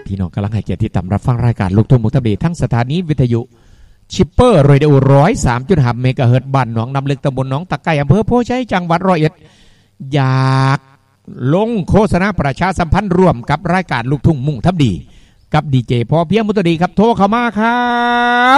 พี่น้องกำลังให้เกียรติที่ตามรับฟังรายการลูกทุ่งมุกทะเบทั้งสถานีวิทยุชิปเปอร์เรดิโอ103.5 เมกะเฮิรตซ์บ้านหนองน้ำลึกตำบลหนองตะไคร้อำเภอโพชัยจังหวัดร้อยเอ็ดอยากลงโฆษณาประชาสัมพันธ์ร่วมกับรายการลูกทุ่งมุ่งทำดีกับดีเจพอเพียงมุตดีครับโทรเข้ามาครับ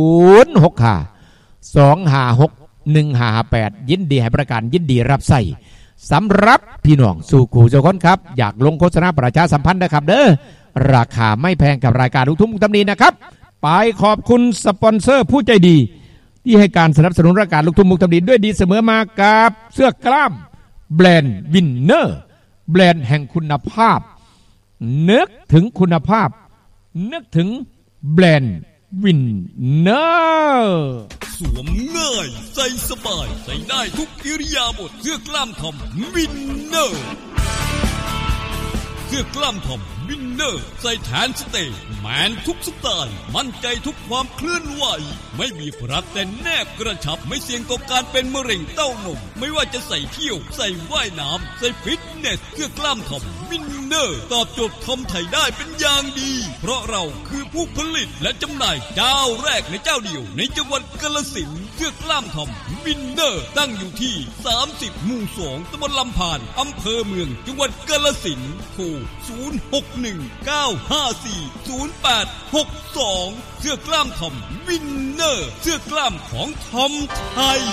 065 256 1558ยินดีให้ประกันยินดีรับใส่สำหรับพี่น้องสู่กูเจ้าคนครับอยากลงโฆษณาประชาสัมพันธ์นะครับเด้อราคาไม่แพงกับรายการลูกทุ่งมุ่งทำดีนะครับไปขอบคุณสปอนเซอร์ผู้ใจดีที่ให้การสนับสนุนรายการลูกทุ่งมุ่งทำดีด้วยดีเสมอมากับเสื้อกล้ามแบรนด์วินเนอร์แบรนด์แห่งคุณภาพนึกถึงคุณภาพนึกถึงแบรนด์วินเนอร์สวมง่ายใส่สบายใส่ได้ทุกอิริยาบถเสื้อกล้ามทอมวินเนอร์เสื้อกล้ามทอมวินเนอร์ใส่แทนสเตย์แมนทุกสไตล์มั่นใจทุกความเคลื่อนไหวไม่มีพรัดแต่แนบกระชับไม่เสี่ยงต่อการเป็นมะเร็งเต้านมไม่ว่าจะใส่เที่ยวใส่ว่ายน้ำใส่ฟิตเนสเสื้อกล้ามทอมวินเนอร์ตอบโจทย์ทอมไทยได้เป็นอย่างดีเพราะเราคือผู้ผลิตและจำหน่ายเจ้าแรกในเจ้าเดียวในจังหวัดกาฬสินธุ์เสื้อกล้ามทอมวินเนอร์ตั้งอยู่ที่30หมู่2ตำบลลำพานอำเภอเมืองจังหวัดกาฬสินธุ์โทร0619540862เสื้อกล้ามทอมวินเนอร์เสื้อกล้ามของทอมไทย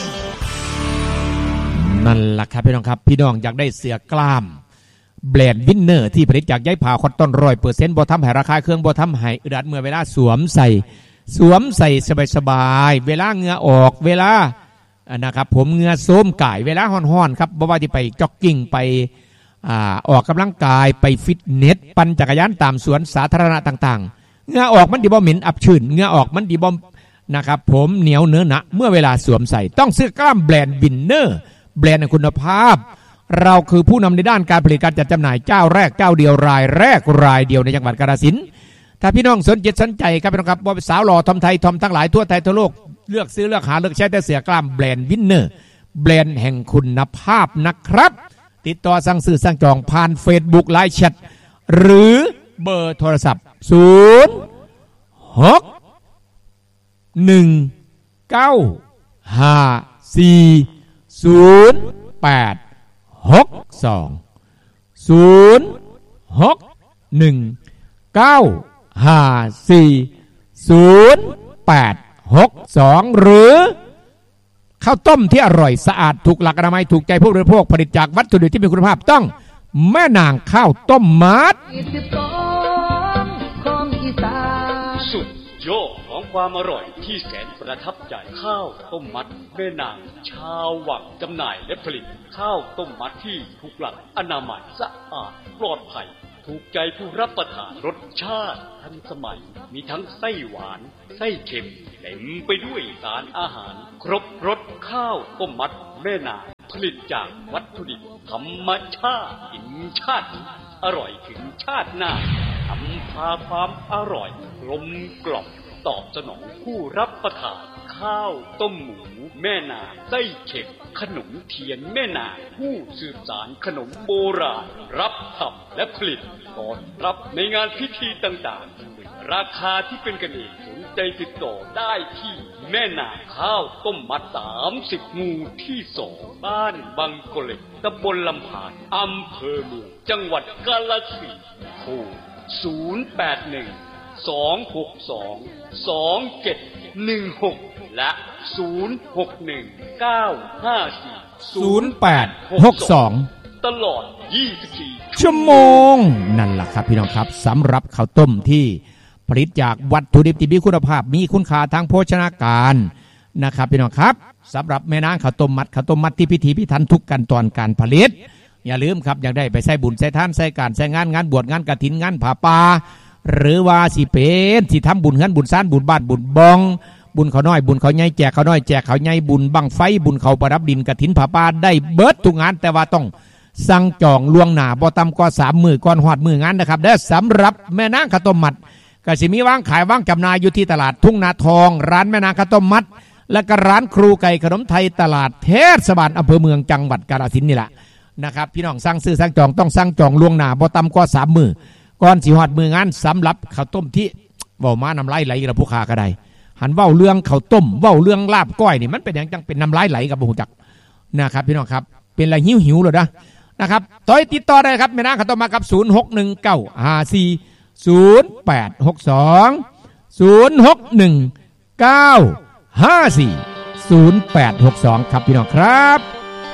นั่นแหละครับพี่น้องครับพี่น้องอยากได้เสื้อกล้ามแบรนด์วินเนอร์ที่ผลิตจากใยผ้าคอตตอน 100% บ่ทำให้ราคาเครื่องบ่ทำให้อึดอัดเมื่อเวลาสวมใส่สบายๆเวลาเหงื่อออกเวลานะครับผมเหงื่อโซมก่ายเวลาร้อนๆครับบ่ว่าที่ไปจ็อกกิ้งไปออกกำลังกายไปฟิตเนสปั่นจักรยานตามสวนสาธารณะต่างๆเหงื่อออกมันดีบ่เหม็นอับชื้นเหงื่อออกมันดีบ่นะครับผมเหนียวเนื้อหนะเมื่อเวลาสวมใส่ต้องซื้อกล้ามแบรนด์วินเนอร์แบรนด์คุณภาพเราคือผู้นำในด้านการผลิตการจัดจำหน่ายเจ้าแรกเจ้าเดียวรายแรกรายเดียวในจังหวัดกาฬสินธุ์ถ้าพี่น้องสนใจครับพี่น้องครับว่าสาวหล่อทอมไทยทอมทั้งหลายทั่วไทยทั่วโลกเลือกซื้อเลือกหาเลือกใช้แต่เสื้อกล้ามแบรนด์วินเนอร์แบรนด์แห่งคุณภาพนะครับติดต่อสั่งซื้อสั่งจองผ่าน Facebook ไลน์แชทหรือเบอร์โทรศัพท์0619540862หรือข้าวต้มที่อร่อยสะอาดถูกหลักอนามัยถูกใจผู้บริโภคผลิตจากวัตถุดิบที่มีคุณภาพต้องแม่นางข้าวต้มมัดสุดยอดของความอร่อยที่แสนประทับใจข้าวต้มมัดแม่นางชาววังจำหน่ายและผลิตข้าวต้มมัดที่ถูกหลักอนามัยสะอาดปลอดภัยถูกใจผู้รับประทานรสชาติทันสมัยมีทั้งไส้หวานไส้เค็มเต็มไปด้วยสารอาหารครบรสข้าวต้มมัดแม่นางผลิตจากวัตถุดิบธรรมชาติถึงชาติอร่อยถึงชาติหน้าทำพาความอร่อยกลมกล่อมตอบสนองผู้รับประทานข้าวต้มหมูแม่นางไส้เค็มขนมเทียนแม่นางผู้สืบสานขนมโบราณรับทำและผลิตต้อนรับในงานพิธีต่างๆราคาที่เป็นกันเองสนใจติดต่อได้ที่แม่นางข้าวต้มมัด30หมู่ที่2บ้านบางกะเล็กตำบลลำพานอำเภอเมืองจังหวัดกาฬสินธุ์โทร081-262-2716และ 061-954-0862ตลอด24 ชั่วโมงนั่นแหละครับพี่น้องครับสำหรับข้าวต้มที่ผลิตจากวัตถุดิบที่มีคุณภาพมีคุณค่าทางโภชนาการนะครับพี่น้องครับสำหรับแม่นางข้าวต้มมัดที่พิถีพิถันทุกขั้นตอนการผลิตอย่าลืมครับอยากได้ไปใส่บุญใส่ทานใส่การใส่งานบวชงานกฐินงานผ้าป่าหรือว่าสิเป็นสิทำบุญเฮือนบุญซ่านบุญบ้านบุญบองบุญเขาน้อยบุญเขาใหญ่แจกเขาน้อยแจกเขาใหญ่บุญบังไฟบุญเขาประดับดินกฐินผ้าป่าได้เบิดทุกงานแต่ว่าต้องสั่งจองล่วงหน้าบ่ต่ำกว่า3 มื้อก่อนฮอดมื้องานนะครับและสำหรับแม่นางข้าวต้มมัดก็สิมีวางขายวางจำหน่ายอยู่ที่ตลาดทุ่งนาทองร้านแม่นางข้าวต้มมัดและก็ร้านครูไก่ขนมไทยตลาดเทศบาลอำเภอเมืองจังหวัดกาฬสินธุ์นี่แหละนะครับพี่น้องสั่งซื้อสั่งจองต้องสั่งจองล่วงหน้าบ่ต่ำกว่า3 มื้อก่อนสิฮอดมืองานสำหรับข้าวต้มที่เว้ามาน้ำลายไหลกับผู้ค้าก็ได้หันเว้าเรื่องข้าวต้มเว้าเรื่องลาบก้อยนี่มันเป็นอย่างจังเป็นน้ำลายไหลกับบ่ฮู้จักนะครับพี่น้องครับเป็นอะไรหิวเลยนะครับต่อยติดต่อได้ครับแม่นางข้าวต้มมากับ0619540862 0619540862ครับพี่น้องครับ